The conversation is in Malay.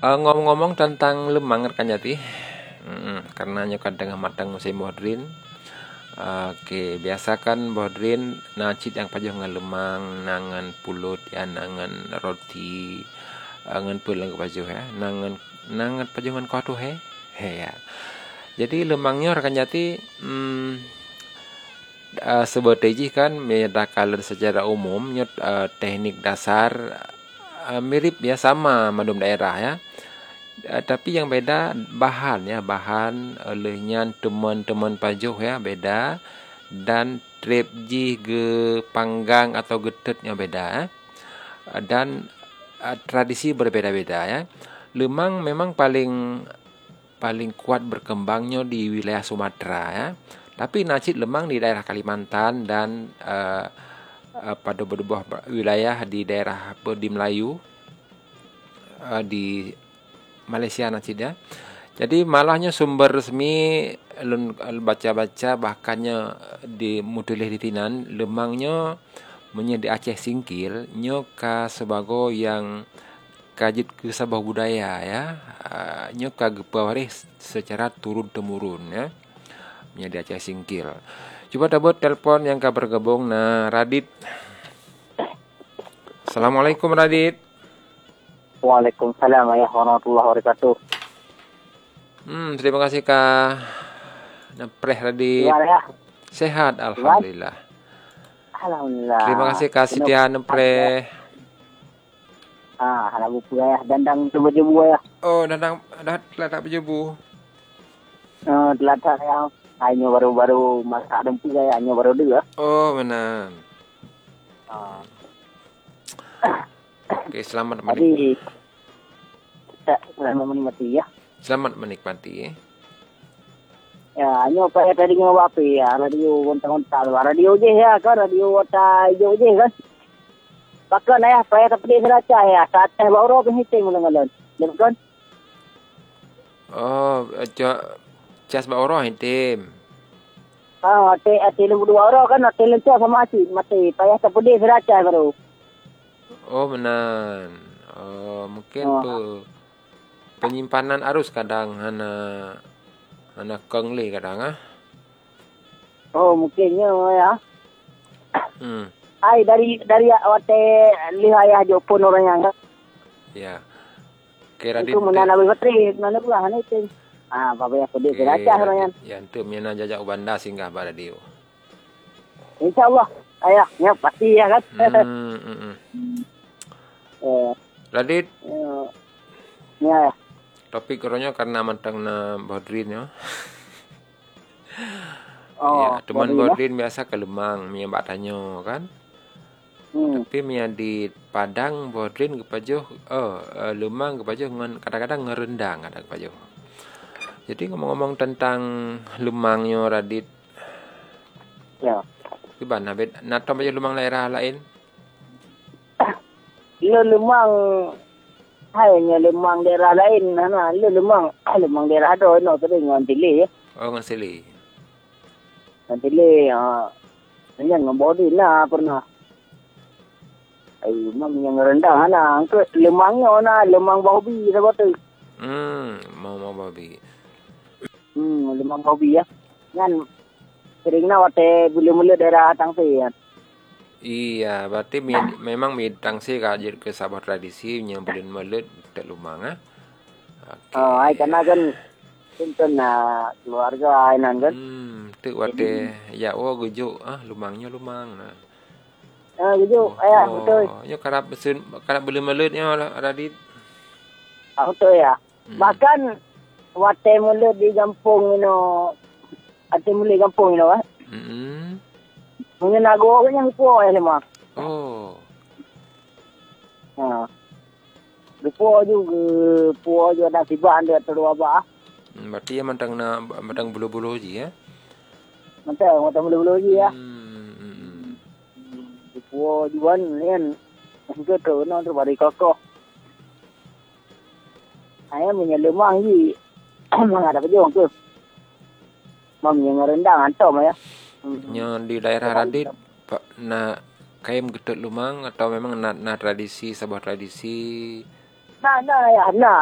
Ngomong-ngomong tentang lemang kan jati. Karena nyokan tengah matang musim bodrin. Oke, biasa kan bodrin nacit yang pajuh ngan lemang, nangan pulut ya, nangan roti, ngan pulang ke pajuh ya, nangan pajuh ngan kuatu he ya. Jadi lemangnya rekan jati seperti kan menyatakan secara umum teknik dasar mirip ya, sama madum daerah ya. Tapi yang beda bahan ya, bahan olehnya teman-teman pajuh ya beda, dan trip ji ge panggang atau getetnya beda ya. Dan tradisi berbeda-beda ya. Lemang memang paling kuat berkembangnya di wilayah Sumatera ya. Tapi nacit lemang di daerah Kalimantan dan pada beberapa wilayah di daerah di Melayu, di Malaysia nacit ya. Jadi malahnya sumber resmi baca-baca bahkannya di mutulih di tinan lemangnya di Aceh Singkil nyoka sebagai yang kajit ke sabah budaya ya, nyoka gepawaris secara turun temurun ya, di Aceh Singkil. Coba tabut telepon yang bergabung. Nah, Radit. Assalamualaikum Radit. Waalaikumsalam warahmatullahi wabarakatuh. Terima kasih Kak Napreh Radit. Ya. Sehat alhamdulillah. Alhamdulillah. Terima kasih Kak Setia Napreh. Halabu pula ya, dandang coba jebu ya. Oh, dandang dah tak berjebu. Telatah ya. Hanya baru-baru masak dempu ya, hanya baru dua. Oh, benar. Oke, selamat menikmati. Selamat menikmati ya. Selamat menikmati. Ya, hanya apa ya tadi ngapa ya? Radio kontak-kontak, radio je ya kan, radio wata hijau je kan. Pakai ya, saya tapi seraca ya. Saat teh baru berhitung mula-mula. Betul? Oh, cas bauro hitim. Ate lembu dua orang kan, ate lencah sama aci mati. Payah terpedih seraca baru. Oh, benar. Oh, mungkin tuh penyimpanan arus kadang hana kengli kadang Oh, mungkinnya ya. Ai dari wate lihayah jopun orang yang ya. Kira itu menanam bateri, mana pula hanya itu. Bapa yang pedih seraca orang yang. Ya, itu mina jajak banda singgah pada dia. Insyaallah. Ayahnya pasti ya kan. Radit. Ya. Topik orangnya karena mantang na bodrin ya. Ya, teman bodrin biasa ke Lemang, mia mbak tanyo kan. Tapi mia di Padang bodrin ke pajuh, Lemang ke pajuh kadang-kadang ngerendang kadang pajuh. Jadi ngomong-ngomong tentang lemangnya Radit. Ya. Gimana bet? Natam pajuh lemang daerah lain? Lemang hanya lemang daerah lain, lemang daerah ada no tadi ngan tili ya. Oh, ngan sili. Ngan tili yang ngabodi na pernah. Memang yang rendah na angke lemangnya na lemang babi sahabat tu. Mau babi. Lemang babi ya. Ngan sering na wate mula-mula daerah tangsi ya. Iya, berarti memang midang sih kajir ke sabah tradisi nyambulin melut tak lumang Ai karena kan sinten keluarga ainan kan. Tu wate ya gujuk lumangnya lumang nah. Gujuk betul. Nya karap belum melutnya Radit. Betul ya. Bahkan wate mulut di kampung ate mulai kampung Mungkin nago kan yang puo ya lemah. Oh. Puo juga ada sibaan dia terlalu apa. Berarti ya mantang bulu-bulu je ya. Mantang bulu-bulu je ya. Puo juga kan ke tu no terbari kokoh. Ayah punya lemah ni menghadap jong tu. Yang rendang antum ya. Di daerah Radit kayak getuk lumang atau memang tradisi sebuah tradisi? Nah,